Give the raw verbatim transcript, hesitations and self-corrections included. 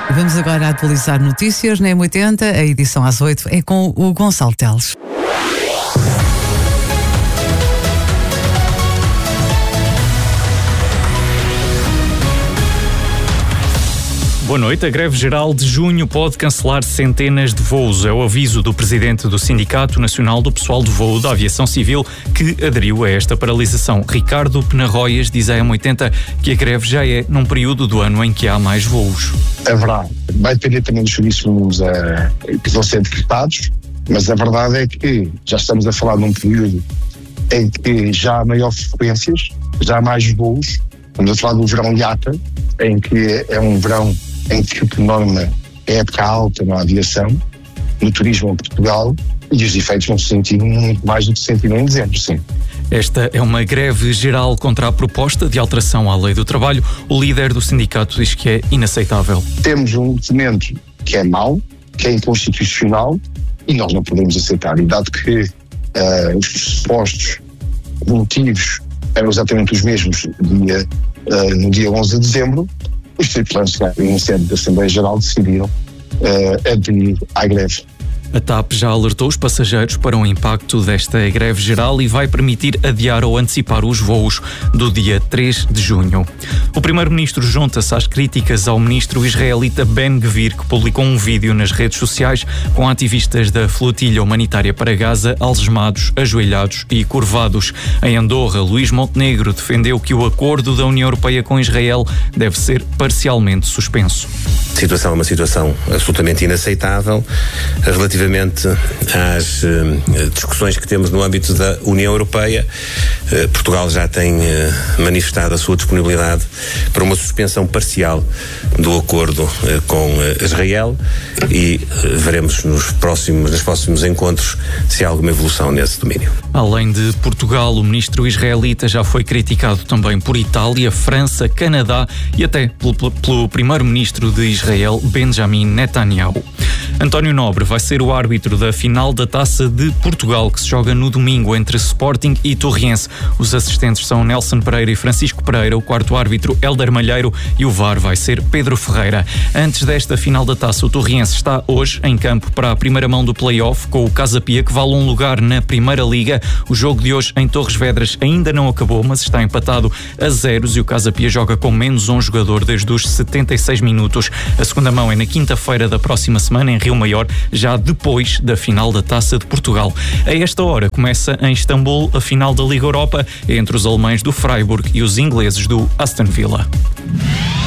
Vamos agora atualizar notícias na M oitenta. A edição às oito é com o Gonçalo Teles. Boa noite. A greve geral de junho pode cancelar centenas de voos. É o aviso do presidente do Sindicato Nacional do Pessoal de Voo da Aviação Civil, que aderiu a esta paralisação. Ricardo Penarroias diz à M oitenta que a greve já é num período do ano em que há mais voos. É verdade. Vai depender também dos serviços uh, que vão ser decretados, mas a verdade é que já estamos a falar num período em que já há maiores frequências, já há mais voos. Estamos a falar do verão I A T A, em que é um verão em que, por norma, é época alta na aviação, no turismo em Portugal, e os efeitos vão se sentir muito mais do que se sentiram em dezembro, sim. Esta é uma greve geral contra a proposta de alteração à lei do trabalho. O líder do sindicato diz que é inaceitável. Temos um documento que é mau, que é inconstitucional, e nós não podemos aceitar. E dado que uh, os supostos motivos eram exatamente os mesmos dia, uh, no dia onze de dezembro, os tripulantes, em sede da Assembleia Geral, decidiram uh, aderir à greve. A TAP já alertou os passageiros para o impacto desta greve geral e vai permitir adiar ou antecipar os voos do dia três de junho. O primeiro-ministro junta-se às críticas ao ministro israelita Ben-Gvir, que publicou um vídeo nas redes sociais com ativistas da flotilha humanitária para Gaza algemados, ajoelhados e curvados. Em Andorra, Luís Montenegro defendeu que o acordo da União Europeia com Israel deve ser parcialmente suspenso. A situação é uma situação absolutamente inaceitável. Relativamente às uh, discussões que temos no âmbito da União Europeia, uh, Portugal já tem uh, manifestado a sua disponibilidade para uma suspensão parcial do acordo uh, com uh, Israel e uh, veremos nos próximos, nos próximos encontros se há alguma evolução nesse domínio. Além de Portugal, o ministro israelita já foi criticado também por Itália, França, Canadá e até pelo, pelo primeiro-ministro de Israel, Benjamin Netanyahu. António Nobre vai ser o árbitro da final da Taça de Portugal, que se joga no domingo entre Sporting e Torriense. Os assistentes são Nelson Pereira e Francisco Pereira, o quarto árbitro Hélder Malheiro e o V A R vai ser Pedro Ferreira. Antes desta final da Taça, o Torriense está hoje em campo para a primeira mão do play-off com o Casa Pia, que vale um lugar na Primeira Liga. O jogo de hoje em Torres Vedras ainda não acabou, mas está empatado a zeros e o Casa Pia joga com menos um jogador desde os setenta e seis minutos. A segunda mão é na quinta-feira da próxima semana em Rio Maior, já depois da final da Taça de Portugal. A esta hora começa em Istambul a final da Liga Europa entre os alemães do Freiburg e os ingleses do Aston Villa.